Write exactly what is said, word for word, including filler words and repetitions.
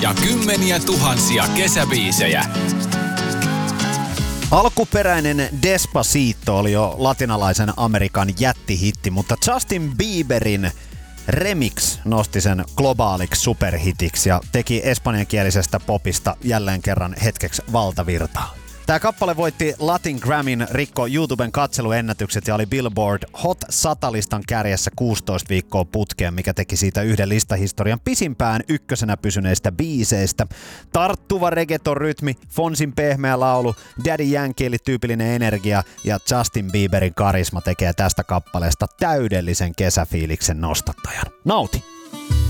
ja kymmeniä tuhansia kesäbiisejä. Alkuperäinen Despacito oli jo latinalaisen Amerikan jättihitti, mutta Justin Bieberin remix nosti sen globaaliksi superhitiksi ja teki espanjankielisestä popista jälleen kerran hetkeksi valtavirtaa. Tämä kappale voitti Latin Grammyn, rikko YouTuben katseluennätykset ja oli Billboard Hot sata-listan kärjessä kuusitoista viikkoa putkeen, mikä teki siitä yhden listahistorian pisimpään ykkösenä pysyneistä biiseistä. Tarttuva reggaeton-rytmi, Fonsin pehmeä laulu, Daddy Yankee-tyypillinen energia ja Justin Bieberin karisma tekee tästä kappaleesta täydellisen kesäfiiliksen nostattajan. Nauti!